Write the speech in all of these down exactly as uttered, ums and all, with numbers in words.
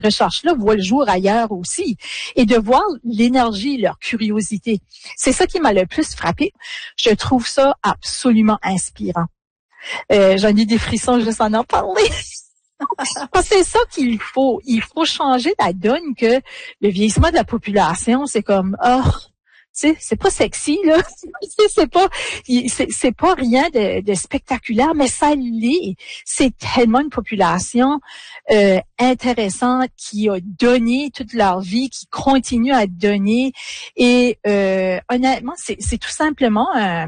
recherche-là voit le jour ailleurs aussi, et de voir l'énergie, leur curiosité. C'est ça qui m'a le plus frappé. Je trouve ça absolument inspirant. Euh, j'en ai des frissons juste en en parler. Parce que c'est ça qu'il faut. Il faut changer la donne que le vieillissement de la population, c'est comme, oh, tu sais, c'est pas sexy, là. c'est pas, c'est, c'est pas rien de, de spectaculaire, mais ça l'est. C'est tellement une population euh, intéressante qui a donné toute leur vie, qui continue à donner. Et euh, honnêtement, c'est, c'est tout simplement un,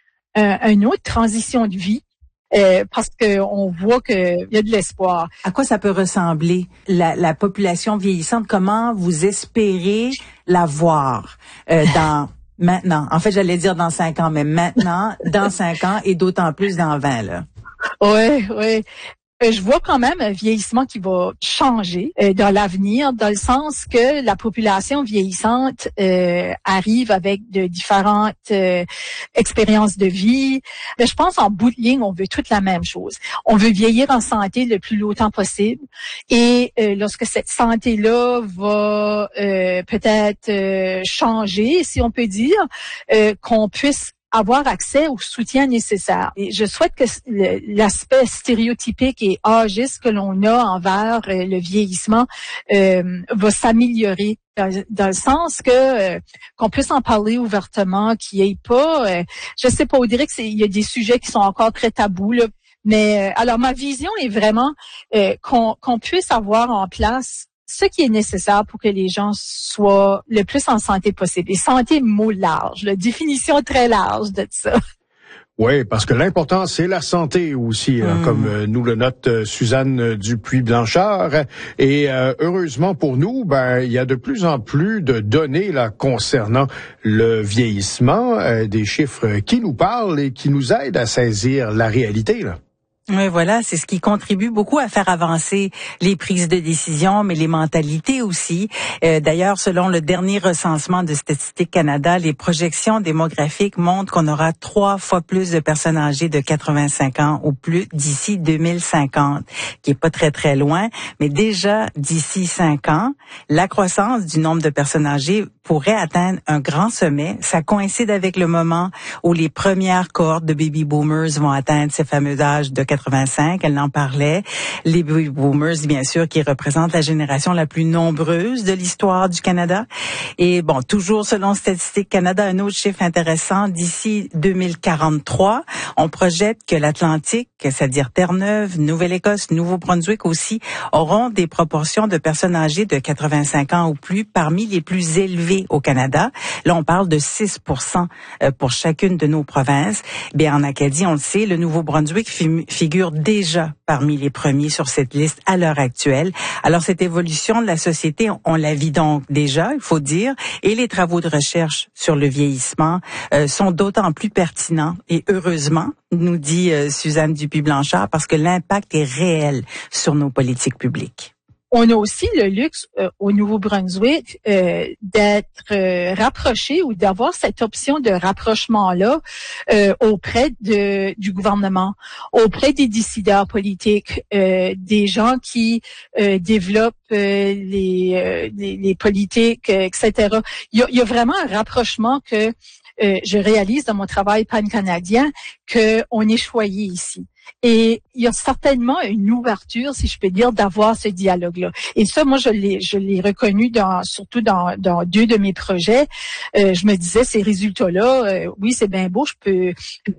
un, une autre transition de vie. Euh, parce que on voit qu'il y a de l'espoir. À quoi ça peut ressembler, la, la population vieillissante? Comment vous espérez la voir euh, dans maintenant? En fait, j'allais dire dans cinq ans, mais maintenant, dans cinq ans et d'autant plus dans vingt, là. Oui, oui. Euh, je vois quand même un vieillissement qui va changer euh, dans l'avenir, dans le sens que la population vieillissante euh, arrive avec de différentes euh, expériences de vie. Mais je pense en bout de ligne, on veut toute la même chose. On veut vieillir en santé le plus longtemps possible. Et euh, lorsque cette santé-là va euh, peut-être euh, changer, si on peut dire, euh, qu'on puisse avoir accès au soutien nécessaire. Et je souhaite que l'aspect stéréotypique et âgiste que l'on a envers euh, le vieillissement euh, va s'améliorer dans, dans le sens que euh, qu'on puisse en parler ouvertement, qu'il n'y ait pas, euh, je sais pas, on dirait que c'est, il y a des sujets qui sont encore très tabous là. Mais euh, alors ma vision est vraiment euh, qu'on, qu'on puisse avoir en place ce qui est nécessaire pour que les gens soient le plus en santé possible. Et santé, mot large, la définition très large de ça. Oui, parce que l'important, c'est la santé aussi, mmh. hein, comme euh, nous le note euh, Suzanne Dupuis-Blanchard. Et euh, heureusement pour nous, ben il y a de plus en plus de données là concernant le vieillissement, euh, des chiffres qui nous parlent et qui nous aident à saisir la réalité, là. Oui, voilà, c'est ce qui contribue beaucoup à faire avancer les prises de décision, mais les mentalités aussi. Euh, d'ailleurs, selon le dernier recensement de Statistique Canada, les projections démographiques montrent qu'on aura trois fois plus de personnes âgées de quatre-vingt-cinq ans ou plus d'ici deux mille cinquante, qui est pas très très loin, mais déjà d'ici cinq ans, la croissance du nombre de personnes âgées pourrait atteindre un grand sommet. Ça coïncide avec le moment où les premières cohortes de baby boomers vont atteindre ces fameux âges de quatre-vingt-cinq. Elle en parlait. Les baby boomers, bien sûr, qui représentent la génération la plus nombreuse de l'histoire du Canada. Et bon, toujours selon Statistique Canada, un autre chiffre intéressant, d'ici deux mille quarante-trois, on projette que l'Atlantique, c'est-à-dire Terre-Neuve, Nouvelle-Écosse, Nouveau-Brunswick aussi, auront des proportions de personnes âgées de quatre-vingt-cinq ans ou plus parmi les plus élevées au Canada. Là, on parle de six pour cent pour chacune de nos provinces. Bien, en Acadie, on le sait, le Nouveau-Brunswick figure déjà parmi les premiers sur cette liste à l'heure actuelle. Alors, cette évolution de la société, on la vit donc déjà, il faut dire, et les travaux de recherche sur le vieillissement euh, sont d'autant plus pertinents, et heureusement, nous dit euh, Suzanne Dupuis-Blanchard, parce que l'impact est réel sur nos politiques publiques. On a aussi le luxe euh, au Nouveau-Brunswick euh, d'être euh, rapproché ou d'avoir cette option de rapprochement-là euh, auprès de, du gouvernement, auprès des décideurs politiques, euh, des gens qui euh, développent euh, les, euh, les, les politiques, euh, et cetera. Il y a, il y a vraiment un rapprochement que euh, je réalise dans mon travail pan-canadien, qu'on est choyé ici. Et il y a certainement une ouverture, si je peux dire, d'avoir ce dialogue-là. Et ça, moi, je l'ai, je l'ai reconnu dans, surtout dans, dans deux de mes projets. Euh, je me disais, ces résultats-là, euh, oui, c'est bien beau, je peux,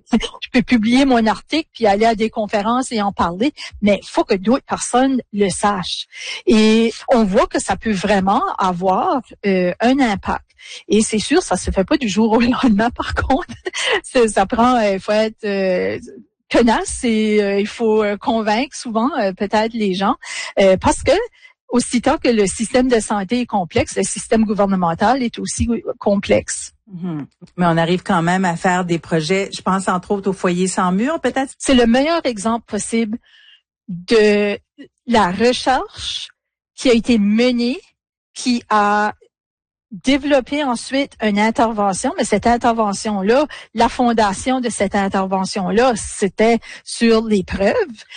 je peux publier mon article puis aller à des conférences et en parler, mais il faut que d'autres personnes le sachent. Et on voit que ça peut vraiment avoir euh, un impact. Et c'est sûr, ça se fait pas du jour au lendemain, par contre. ça, ça prend, il faut être euh, tenace et euh, il faut euh, convaincre souvent euh, peut-être les gens euh, parce que aussitôt que le système de santé est complexe, le système gouvernemental est aussi complexe. Mm-hmm. Mais on arrive quand même à faire des projets, je pense entre autres au foyer sans mur, peut-être. C'est le meilleur exemple possible de la recherche qui a été menée, qui a développer ensuite une intervention, mais cette intervention-là, la fondation de cette intervention-là, c'était sur les preuves,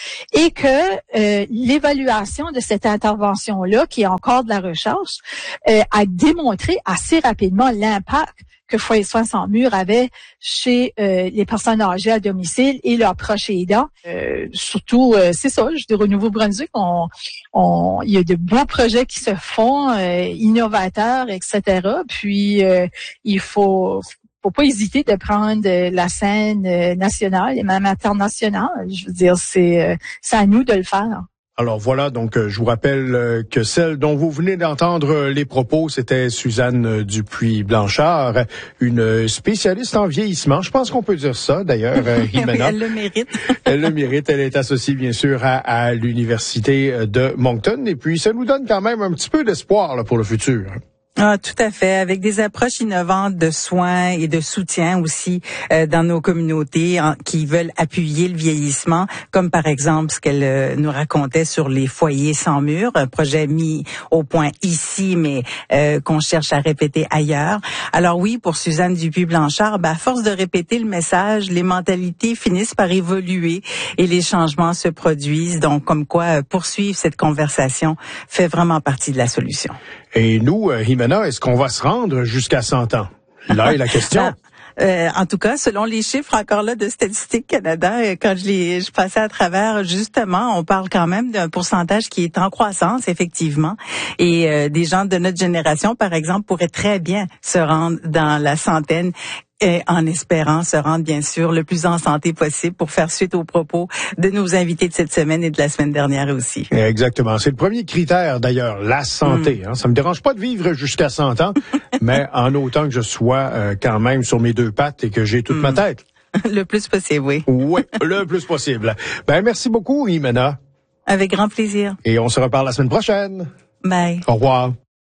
et que euh, l'évaluation de cette intervention-là, qui est encore de la recherche, euh, a démontré assez rapidement l'impact que Foyer Soins Sans Murs avait chez euh, les personnes âgées à domicile et leurs proches aidants. Euh, surtout, euh, c'est ça, je dis au Nouveau-Brunswick, on, on, il y a de beaux projets qui se font, euh, innovateurs, et cetera. Puis, euh, il faut... faut pas hésiter de prendre la scène nationale et même internationale. Je veux dire, c'est, c'est à nous de le faire. Alors voilà, donc je vous rappelle que celle dont vous venez d'entendre les propos, c'était Suzanne Dupuis-Blanchard, une spécialiste en vieillissement. Je pense qu'on peut dire ça, d'ailleurs, Jimena. Elle le mérite. Elle le mérite. Elle est associée, bien sûr, à, à l'Université de Moncton. Et puis, ça nous donne quand même un petit peu d'espoir là, pour le futur. Ah, tout à fait, avec des approches innovantes de soins et de soutien aussi euh, dans nos communautés en, qui veulent appuyer le vieillissement, comme par exemple ce qu'elle euh, nous racontait sur les foyers sans murs, un projet mis au point ici, mais euh, qu'on cherche à répéter ailleurs. Alors oui, pour Suzanne Dupuis-Blanchard, ben, à force de répéter le message, les mentalités finissent par évoluer et les changements se produisent. Donc, comme quoi, euh, poursuivre cette conversation fait vraiment partie de la solution. Et nous, euh, Jimena, est-ce qu'on va se rendre jusqu'à cent ans? Là est la question. Euh, en tout cas, selon les chiffres encore là de Statistique Canada, quand je les je passais à travers, justement, on parle quand même d'un pourcentage qui est en croissance, effectivement. Et euh, des gens de notre génération, par exemple, pourraient très bien se rendre dans la centaine. Et en espérant se rendre, bien sûr, le plus en santé possible pour faire suite aux propos de nos invités de cette semaine et de la semaine dernière aussi. Exactement. C'est le premier critère, d'ailleurs, la santé. Mm. Hein. Ça me dérange pas de vivre jusqu'à cent ans, mais en autant que je sois euh, quand même sur mes deux pattes et que j'ai toute mm. ma tête. Le plus possible, oui. Oui, le plus possible. Ben, merci beaucoup, Jimena. Avec grand plaisir. Et on se reparle la semaine prochaine. Bye. Au revoir.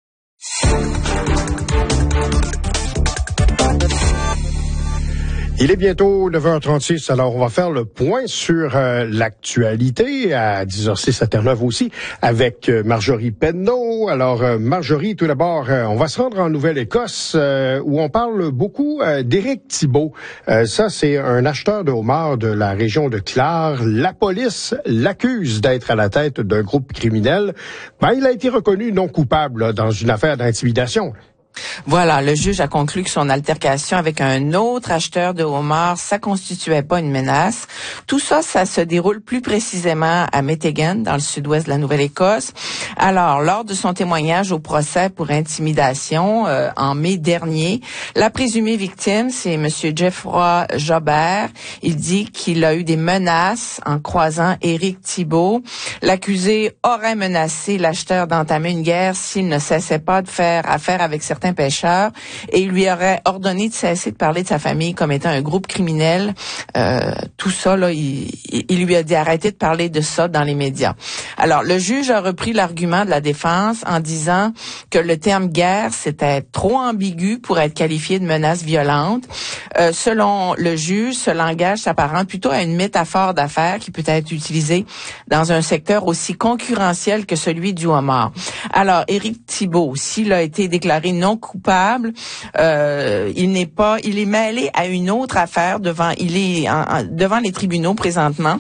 Il est bientôt neuf heures trente-six, alors on va faire le point sur euh, l'actualité à dix heures six à Terre-Neuve aussi avec euh, Marjorie Penneau. Alors euh, Marjorie, tout d'abord, euh, on va se rendre en Nouvelle-Écosse euh, où on parle beaucoup euh, d'Éric Thibault. Euh, ça, c'est un acheteur de homards de la région de Clare. La police l'accuse d'être à la tête d'un groupe criminel. Ben, il a été reconnu non coupable là, dans une affaire d'intimidation. Voilà, le juge a conclu que son altercation avec un autre acheteur de homards, ça constituait pas une menace. Tout ça, ça se déroule plus précisément à Meteghan, dans le sud-ouest de la Nouvelle-Écosse. Alors, lors de son témoignage au procès pour intimidation euh, en mai dernier, la présumée victime, c'est Monsieur Geoffroy Jobert. Il dit qu'il a eu des menaces en croisant Éric Thibault. L'accusé aurait menacé l'acheteur d'entamer une guerre s'il ne cessait pas de faire affaire avec certains pêcheurs et il lui aurait ordonné de cesser de parler de sa famille comme étant un groupe criminel. Euh, tout ça, là, il, il lui a dit arrêtez de parler de ça dans les médias. Alors, le juge a repris l'argument de la défense en disant que le terme guerre, c'était trop ambigu pour être qualifié de menace violente. Euh, selon le juge, ce langage s'apparente plutôt à une métaphore d'affaires qui peut être utilisée dans un secteur aussi concurrentiel que celui du homard. Alors, Éric Thibault, s'il a été déclaré non coupable, euh, il n'est pas, il est mêlé à une autre affaire devant, il est en, en, devant les tribunaux présentement.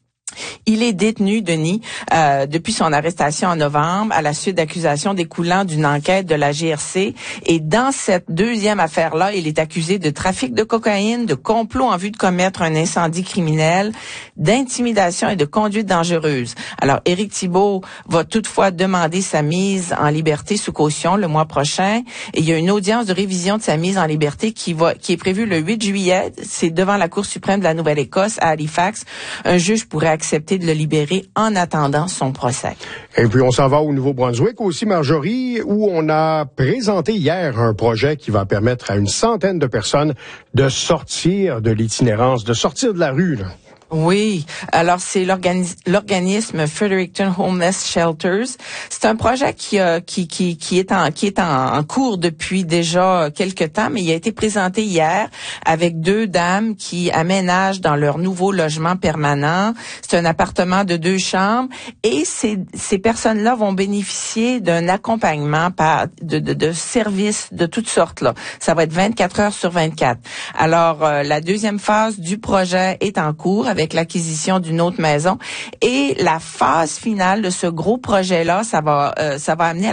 Il est détenu, Denis, euh, depuis son arrestation en novembre à la suite d'accusations découlant d'une enquête de la G R C. Et dans cette deuxième affaire-là, il est accusé de trafic de cocaïne, de complot en vue de commettre un incendie criminel, d'intimidation et de conduite dangereuse. Alors, Éric Thibault va toutefois demander sa mise en liberté sous caution le mois prochain. Et il y a une audience de révision de sa mise en liberté qui va, qui est prévue le huit juillet. C'est devant la Cour suprême de la Nouvelle-Écosse à Halifax. Un juge pourrait accepter de le libérer en attendant son procès. Et puis on s'en va au Nouveau-Brunswick aussi, Marjorie, où on a présenté hier un projet qui va permettre à une centaine de personnes de sortir de l'itinérance, de sortir de la rue, là. Oui, alors c'est l'organi- l'organisme Fredericton Homeless Shelters. C'est un projet qui euh, qui qui qui est en qui est en, en cours depuis déjà quelques temps, mais il a été présenté hier avec deux dames qui aménagent dans leur nouveau logement permanent. C'est un appartement de deux chambres et ces ces personnes-là vont bénéficier d'un accompagnement par de, de de services de toutes sortes là. Ça va être vingt-quatre heures sur vingt-quatre. Alors euh, la deuxième phase du projet est en cours avec l'acquisition d'une autre maison et la phase finale de ce gros projet-là, ça va euh, ça va amener à